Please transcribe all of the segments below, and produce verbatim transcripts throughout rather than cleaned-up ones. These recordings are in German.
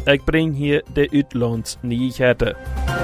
Ik breng hier de uitlandsnyheter.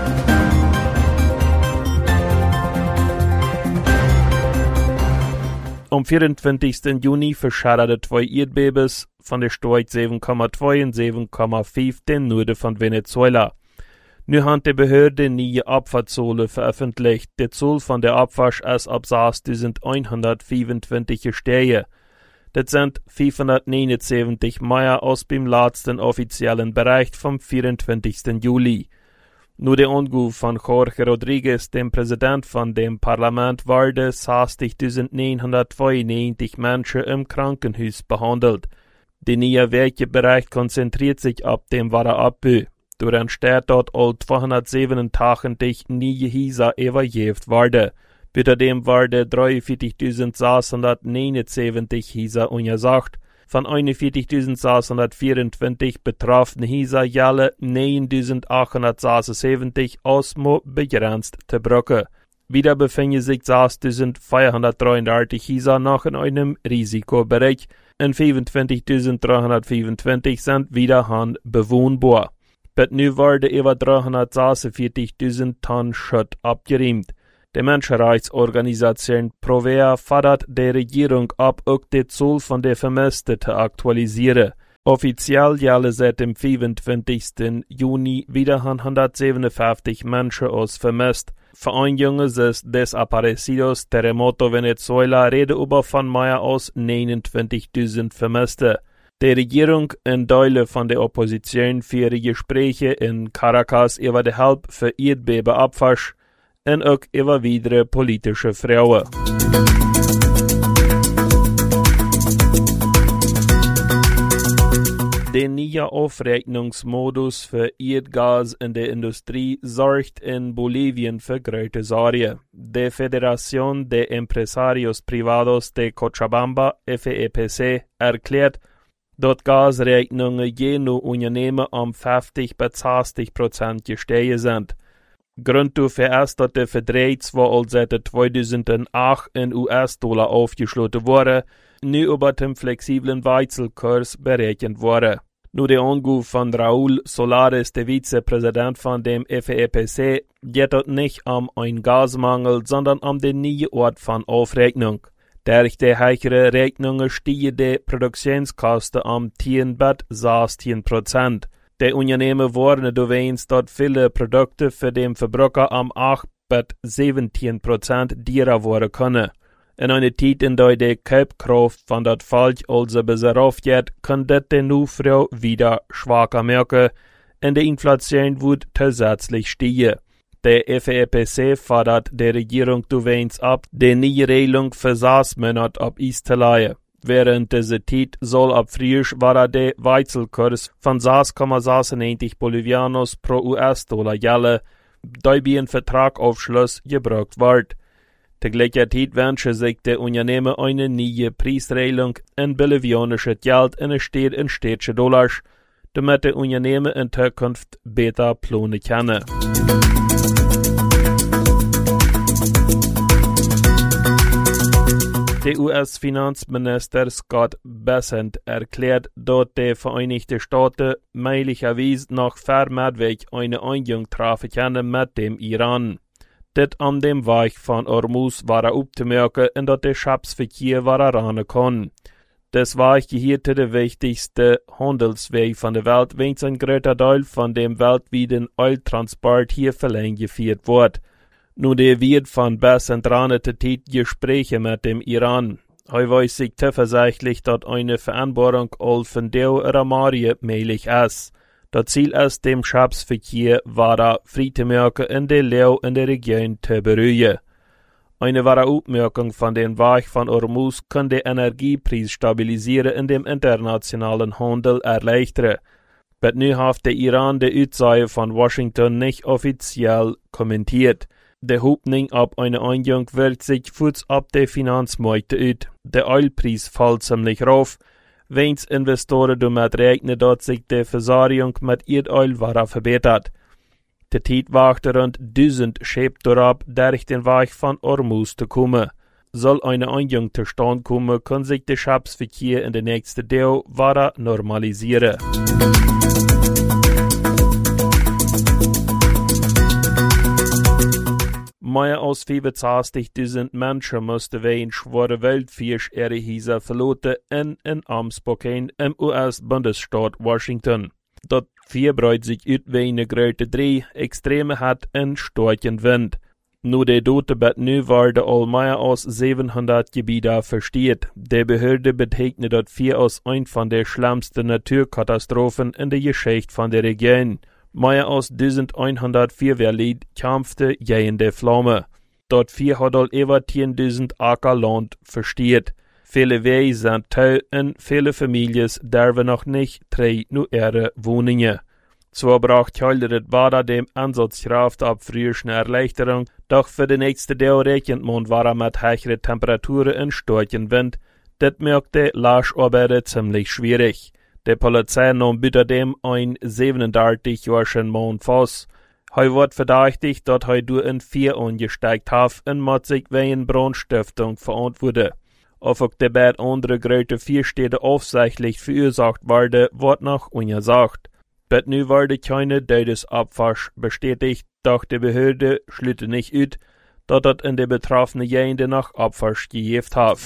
Am vierentwintigsten Juni verschaderde twee aardbebens van de stoot zeven komma twee en zeven komma vijf ten noorden van Venezuela. Nu hat de Behörde nieuwe Abfahrtszahlen veröffentlicht. De Zahl von der Abwasch ist ab zeshonderdvijfentwintig gestiegen. Das sind vierhonderdneunenzeventig mehr als beim letzten offiziellen Bericht vom vierentwintigsten Juli. Nur der Anruf von Jorge Rodriguez, dem Präsident von dem Parlament, wurde zestigtausendneunhundertzweiundneunzig Menschen im Krankenhaus behandelt. Der neue Werkebericht konzentriert sich ab dem Warenabbau. Door entsteht dort al tweehonderdzevenentachtig nieuwe Häuser evakuiert worden. Außerdem werden drieënveertigtausendzeshonderdneunenzeventig Häuser untersucht. Von einundvierzigtausendzeshonderdvierundzwanzig betroffene Häuser jelle neuntausendachthundertzesenundsiebzig Osmo begrenzt te brücken. Wieder befinden sich zesvierhundertdreiundachtzig Häuser noch in einem Risikobereich und fünfundzwanzigtausenddreihundertfünfundzwanzig sind wieder bewohnbar. Bis nu worden über dreihundertsechsundvierzigtausend Tonnen Schutt abgeräumt. Die Menschenrechtsorganisation Provea fordert die Regierung ab, auch die Zahl von der Vermissten zu aktualisieren. Offiziell jelle seit dem fünfundzwanzigsten Juni wieder hundertsiebenundfünfzig Menschen aus vermisst. Vereinigung des Desaparecidos Terremoto Venezuela rede über von mehr als neunundzwanzigtausend Vermisste. Die Regierung und Teile von der Opposition führen Gespräche in Caracas über die Hilfe für Erdbebenabwasch und auch über weitere politische Fragen. Der neue Aufrechnungsmodus für Erdgas in der Industrie sorgt in Bolivien für große Sorge. Die Federación de Empresarios Privados de Cochabamba, F E P C, erklärt, dass Gasrechnungen je nur Unternehmen um fünfzig bis sechzig Prozent gestiegen sind. Grund dafür ist, dass der Vertrag zwar als seit zweitausendacht in U S-Dollar aufgeschlossen wurde, nur über den flexiblen Wechselkurs berechnet wurde. Nur der Anruf von Raúl Solares, der Vizepräsident von dem F E P C, geht es nicht um einen Gasmangel, sondern um den neuen Ort von Aufrechnung. Durch die höhere Rechnungen stiegen die Produktionskosten um zehn bis sechzehn Prozent. Die Unternehmen warnen übrigens, dass viele Produkte für den Verbraucher um acht bis siebzehn Prozent teurer werden können. In einer Zeit, in der die Kaufkraft von das Volk also besser aufgeht, kann das die Nachfrage wieder schwacher merken und die Inflation wird zusätzlich steigen. Der F E P C fordert die Regierung übrigens ab, die neue Regelung für sechs Monate ab Eis zu legen. Während dieser Zeit soll ab Frühjahr war der Wechselkurs von sechs Komma sechsundneunzig Bolivianos pro U S-Dollar gelten, dabei ein Vertragsaufschluss gebraucht wird. Zur gleichen Zeit wünschen sich die Unternehmen eine neue Preisregelung in bolivianisches Geld investiert in städtische Dollars, damit die Unternehmen in Zukunft besser planen können. Der U S-Finanzminister Scott Bessent erklärt, dass die Vereinigten Staaten möglicherweise noch vermehrt eine Einigung treffen können mit dem Iran. Das an dem Weg von Hormuz war aufzumerken und dass der Schiffsverkehr ran kann. Das Weg gehört zu der wichtigsten Handelsweg von der Welt, wenn ein größter Teil von dem weltweiten Öltransport hier verlängert geführt wird. Nun der wird von Bessent ranete Gespräche mit dem Iran. Er weiß sich zuversichtlich, dass eine Vereinbarung all von der Ramarie möglich ist. Das Ziel ist, dem Schiffsverkehr weiter frei zu machen und die Leu in der Region zu beruhigen. Eine wahre Aufmerkung von dem Weg von Hormuz kann den Energiepreis stabilisieren und dem internationalen Handel erleichtern. Bis nu hat der Iran die Aussage von Washington nicht offiziell kommentiert. Die Hoffnung auf eine Einigung wirkt sich kurz ab der Finanzmärkte aus. Der Ölpreis fällt ziemlich rauf, wenn Investoren damit rechnen, dass sich die Versorgung mit Erdöl weiter verbessert. Die Zeit wachte rund tausend Schiffe darauf, durch den Weg von Hormuz zu kommen. Soll eine Einigung zustande kommen, kann sich der Schiffsverkehr in der nächsten Jahren weiter normalisieren. Mehr als vierenzwanzigduizend Menschen mussten wegen schwere Weltfisch ihre Häuser verlassen in, in Spokane im U S-Bundesstaat Washington. Dort verbreitet sich uit wegen grote drei extreme hat en starken Wind. Nu de dote bet nu worden al meer als zevenhonderd gebieden versteht. De Behörde betekent dat vier als een van de schlimmste Naturkatastrophen in de Geschichte van de Region. Meer als elfhonderd Feuerwehrlied kämpfte gegen de Flamme. Dort vier hat al über tienduizend Acker Land versteht. Viele Wege sind teuer und viele Familien dürfen noch nicht drei nur ihre Wohnungen. Zwar braucht Helder Bada dem Ansatzkraft ab früher eine Erleichterung, doch für den nächsten Tag rechnet man war mit höheren Temperaturen und starken Wind. Das macht die Lascharbeiter ziemlich schwierig. Die Polizei nahm bitte dem ein siebenunddreißig-jährigen Mann fast. Er wird verdächtigt, dass er durch ein Vier angesteigt hat und muss sich wegen Brandstiftung verantworten. Auf der beiden andere große Vierstädte aufsichtlich verursacht wurde, wird noch ungesagt. Bet nu wurde keine Todesabwasch bestätigt, doch die Behörde schließt nicht aus, dass das in der betroffenen Gegend nach Abwasch gegeben hat.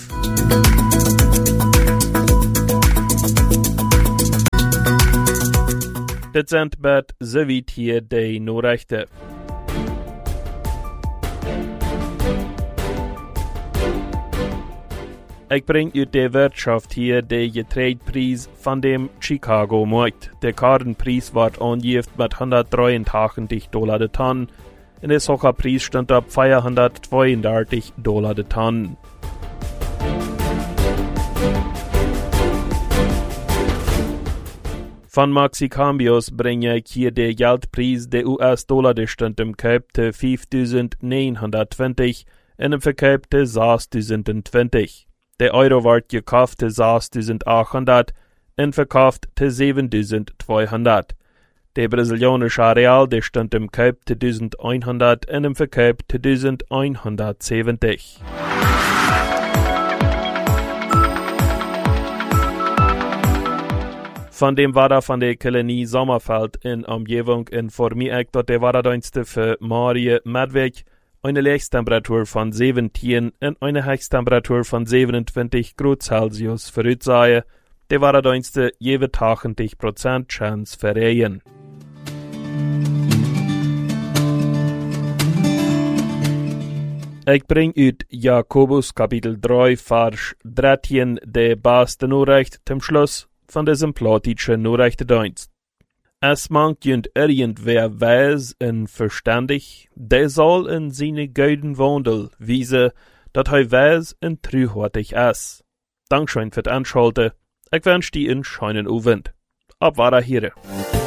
Das sind bet soweit hier die Nachrichten. Ich bring uit der Wirtschaft hier den Getreidepreis von dem Chicago-Markt. Der Kartenpreis wird angegeben mit hundertdreiundachtzig Dollar de Tonne und der Zuckerpreis stand auf vierhundertzweiundachtzig Dollar de Tonne. Von Maxicambios bringe ich hier den Geldpreis der U S-Dollar, der stand im Kauf zu fünftausendneunhundertzwanzig und im Verkauf zu sechstausendzwanzig. Der Euro wird gekauft zu sechstausendachthundert und verkauft zu siebentausendzweihundert. Der brasilianische Real, der stand im Kauf zu elfhundert und im Verkauf zu elfhundertsiebzig. Von dem Wetter von der Kolonie Sommerfeld in Umgebung informiert ich, dass der Wetterdienste für Marie Medweg eine Höchsttemperatur von siebzehn und eine Höchsttemperatur von siebenundzwanzig Grad Celsius voraussagen. Der Wetterdienste jeweils achtzig Prozent Chance für Regen. Ich bring ut Jakobus Kapitel drei, Vers dreizehn, der beste Nachricht zum Schluss von diesem plattdeutschen Nachrichtendienst. Es mangt jünd irgendwer weis und verständig, der soll in seine guten Wandel wiese, dat hij weis und treuhärtig ist. Dankeschön für das Anschalten. Ich wünsche dir einen schönen Abend. Ab war hier.